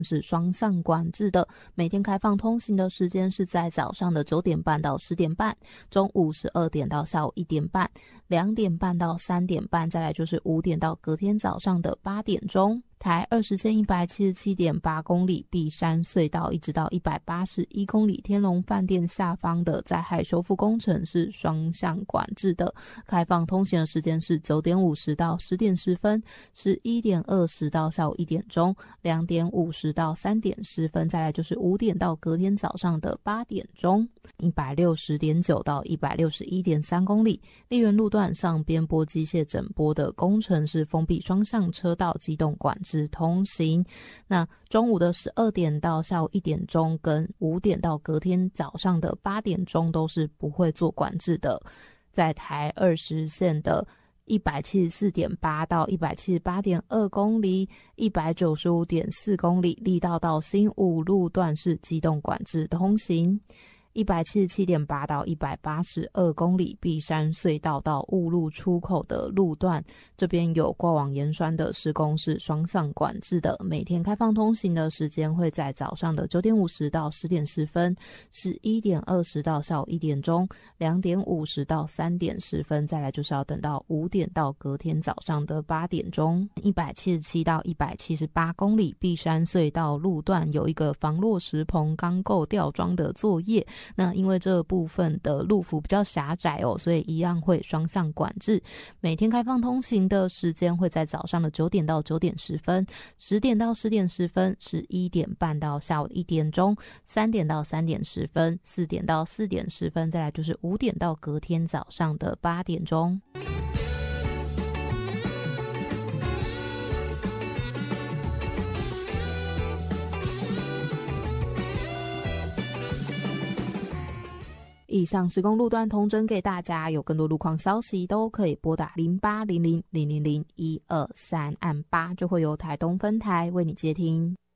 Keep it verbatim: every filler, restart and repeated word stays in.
是双向管制的，每天开放通行的时间是在早上的九点半到十点半，中午十二点到下午一点半，两点半到三点半，再来就是五点到隔天早上的八点钟。台二十线 一百七十七点八公里碧山隧道一直到一百八十一公里天龙饭店下方的灾害修复工程是双向管制的，开放通行的时间是九点五十到十点十分，十一点二十到下午一点钟，两点五十到三点十分，再来就是五点到隔天早上的八点钟。一百六十点九到一百六十一点三公里丽园路段上边坡机械整波的工程是封闭双向车道机动管制通行。那中午的十二点到下午一点钟跟五点到隔天早上的八点钟都是不会做管制的。在台二十线的一百七十四点八到一百七十八点二公里，一百九十五点四公里力道到新武路段是机动管制通行。一百七十七点八到一百八十二公里碧山隧道到雾路出口的路段，这边有过往盐酸的施工是双向管制的，每天开放通行的时间会在早上的九点五十到十点十分，十一点二十到下午一点钟，两点五十到三点十分，再来就是要等到五点到隔天早上的八点钟。一百七十七到一百七十八公里碧山隧道路段有一个防落石棚钢构吊装的作业，那因为这部分的路幅比较狭窄哦，所以一样会双向管制。每天开放通行的时间会在早上的九点到九点十分，十点到十点十分，十一点半到下午一点钟，三点到三点十分，四点到四点十分，再来就是五点到隔天早上的八点钟。以上施工路段统整给大家，有更多路况消息都可以拨打零八零零零零零一二三按八，就会由台东分台为你接听。